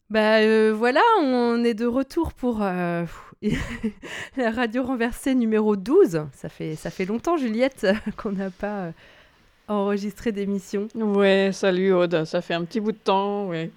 Voilà, on est de retour pour la radio renversée numéro 12. Ça fait longtemps, Juliette, qu'on n'a pas enregistré d'émission. Ouais, salut Aude, ça fait un petit bout de temps, ouais.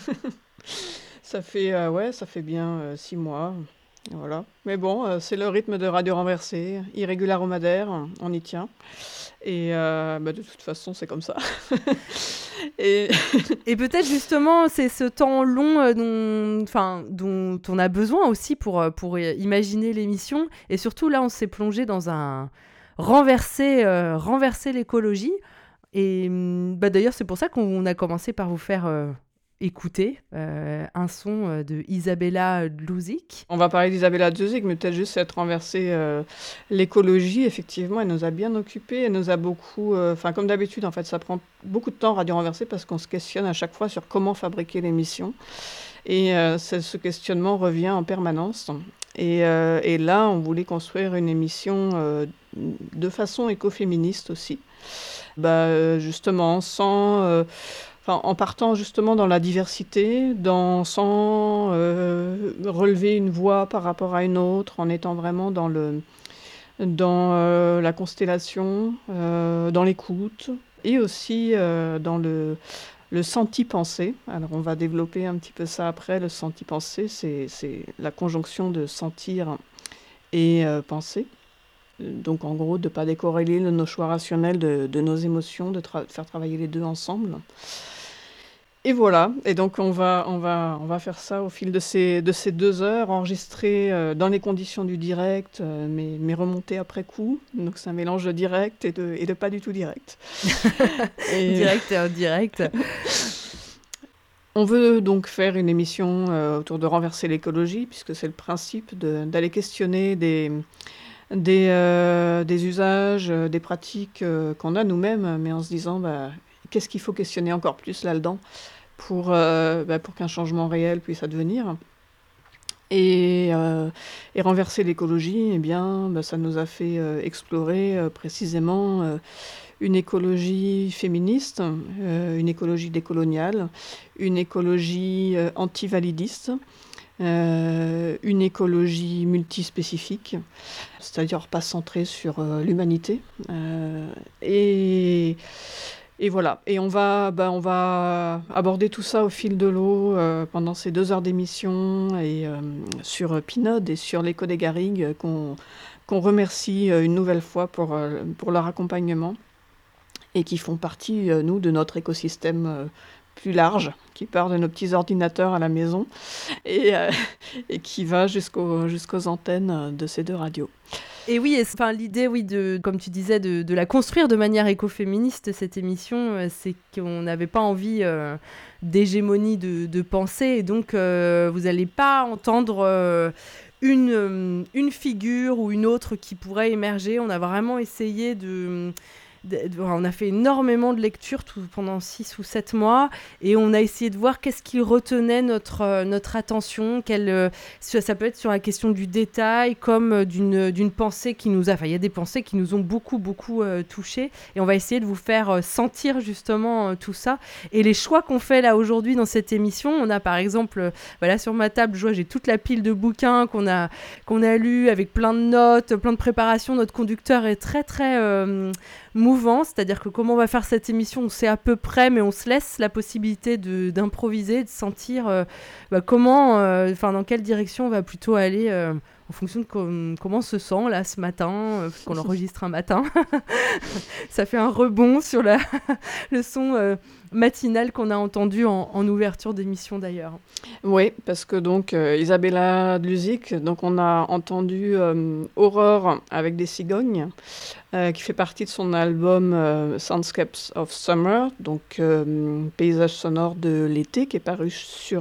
Ça fait bien 6 mois, voilà. Mais bon, c'est le rythme de Radio Renversée, irrégular homadaire, on y tient. Et de toute façon, c'est comme ça. Et Et peut-être justement, c'est ce temps long dont on a besoin aussi pour imaginer l'émission. Et surtout, là, on s'est plongé dans un renverser l'écologie. Et d'ailleurs, c'est pour ça qu'on a commencé par vous faire écouter un son de Isabella Dluzik. on va parler d'Isabella Deuxic, mais peut-être juste cette renversée. L'écologie, effectivement, elle nous a bien occupés, elle nous a beaucoup... Enfin, comme d'habitude, en fait, ça prend beaucoup de temps, Radio Renversée, parce qu'on se questionne à chaque fois sur comment fabriquer l'émission. Et ce questionnement revient en permanence. Et là, on voulait construire une émission de façon écoféministe aussi. Justement, en partant justement dans la diversité, sans relever une voix par rapport à une autre, en étant vraiment dans la constellation, dans l'écoute, et aussi dans le senti-penser. Alors, on va développer un petit peu ça après. Le senti-penser, c'est la conjonction de sentir et penser. Donc, en gros, de ne pas décorréler nos choix rationnels de nos émotions, de faire travailler les deux ensemble. Et voilà. Et donc, on va faire ça au fil de ces 2 heures, enregistrées dans les conditions du direct, mais remontées après coup. Donc, c'est un mélange de direct et de pas du tout direct. Et Direct et indirect. on veut donc faire une émission autour de renverser l'écologie, puisque c'est le principe d'aller questionner des usages, des pratiques qu'on a nous-mêmes, mais en se disant qu'est-ce qu'il faut questionner encore plus là-dedans pour qu'un changement réel puisse advenir. Et renverser l'écologie, eh bien, ça nous a fait explorer précisément une écologie féministe, une écologie décoloniale, une écologie antivalidiste, une écologie multispécifique, c'est-à-dire pas centrée sur l'humanité. Et voilà. Et on va aborder tout ça au fil de l'eau pendant ces 2 heures d'émission et sur Pinode et sur l'écho des Garrigues qu'on remercie une nouvelle fois pour leur accompagnement et qui font partie, nous, de notre écosystème plus large, qui part de nos petits ordinateurs à la maison et, et qui va jusqu'aux antennes de ces 2 radios. Et oui, l'idée, oui, comme tu disais, de la construire de manière écoféministe, cette émission, c'est qu'on n'avait pas envie d'hégémonie de pensée, et donc vous n'allez pas entendre une figure ou une autre qui pourrait émerger. On a vraiment essayé on a fait énormément de lectures pendant 6 ou 7 mois, et on a essayé de voir qu'est-ce qui retenait notre attention, ça peut être sur la question du détail, comme d'une pensée qui nous a... Enfin, il y a des pensées qui nous ont beaucoup, beaucoup touchés, et on va essayer de vous faire sentir justement tout ça. Et les choix qu'on fait là aujourd'hui dans cette émission, on a par exemple, voilà, sur ma table, j'ai toute la pile de bouquins qu'on a lus, avec plein de notes, plein de préparations. Notre conducteur est très, très... mouvant, c'est-à-dire que comment on va faire cette émission, on sait à peu près, mais on se laisse la possibilité d'improviser, de sentir dans quelle direction on va plutôt aller en fonction de comment on se sent là ce matin, qu'on enregistre un matin. Ça fait un rebond sur le son matinal qu'on a entendu en ouverture d'émission d'ailleurs. Oui, parce que donc Isabella Dluzik, donc on a entendu Aurore avec des cigognes, qui fait partie de son album Soundscapes of Summer, donc paysage sonore de l'été, qui est paru sur